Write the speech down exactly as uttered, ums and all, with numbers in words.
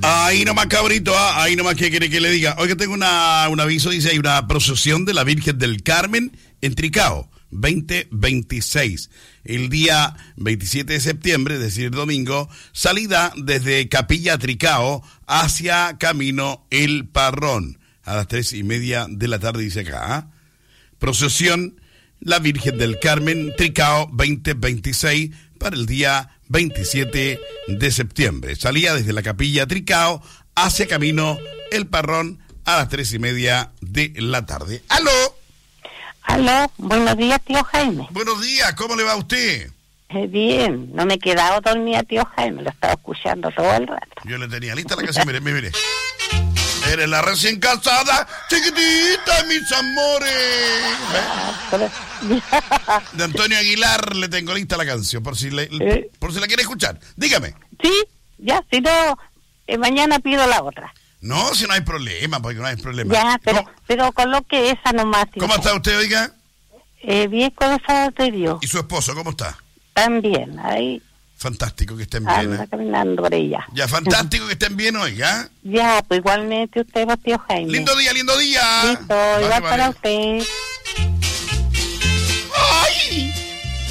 Ahí nomás, cabrito, ah, ahí nomás, ¿qué quiere que le diga? Hoy que tengo una, un aviso, dice, hay una procesión de la Virgen del Carmen en Tricao, veinte veintiséis. El día veintisiete de septiembre, es decir, domingo, salida desde Capilla Tricao hacia Camino El Parrón, a las tres y media de la tarde, dice acá. ¿eh? Procesión la Virgen del Carmen, Tricao, veinte veintiséis, para el día veintisiete de septiembre. Salía desde la Capilla Tricao hacia Camino El Parrón a las tres y media de la tarde. ¡Aló! Aló, buenos días, tío Jaime. Buenos días, ¿cómo le va a usted? Eh, bien, no me he quedado dormida, tío Jaime, lo estaba escuchando todo el rato. Yo le tenía lista la canción, mire, mire, mire. Eres la recién casada, chiquitita, mis amores. Ah, pero... De Antonio Aguilar le tengo lista la canción, por si le, ¿Eh? por si la quiere escuchar. Dígame. Sí, ya, si no, eh, mañana pido la otra. No, si no hay problema, porque no hay problema. Ya, pero, ¿Cómo, pero coloque esa nomás, tío ¿Cómo Jaime. está usted, oiga? Eh, bien, con el favor de Dios. ¿Y su esposo, cómo está? También, ahí Fantástico que estén bien. anda ¿eh? caminando por ella. Ya, fantástico que estén bien, oiga. Ya, pues igualmente usted, tío Jaime. Lindo día, lindo día. Listo, Vale, igual vale. para usted.